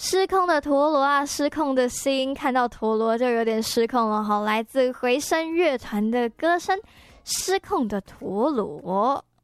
失控的陀螺啊，失控的心，看到陀螺就有点失控了哈。来自回声乐团的歌声《失控的陀螺》。